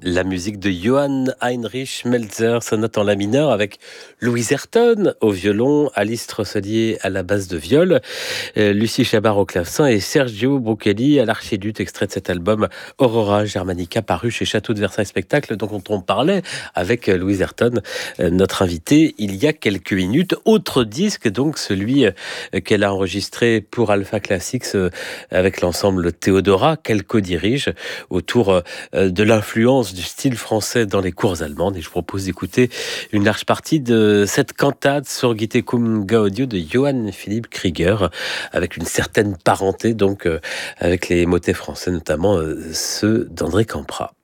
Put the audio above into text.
La musique de Johann Heinrich Melzer, sonate en la mineur avec Louise Ayrton au violon, Alice Trosselier à la basse de viol, Lucie Chabar au clavecin et Sergio Brucchelli à l'archiluth, extrait de cet album Aurora Germanica paru chez Château de Versailles Spectacle dont on parlait avec Louise Ayrton, notre invitée, il y a quelques minutes. Autre disque, donc celui qu'elle a enregistré pour Alpha Classics avec l'ensemble Théodora, qu'elle co-dirige autour de l'influence du style français dans les cours allemandes. Et je propose d'écouter une large partie de cette cantate Surgite cum Gaudio de Johann Philipp Krieger, avec une certaine parenté donc avec les motets français, notamment ceux d'André Campra.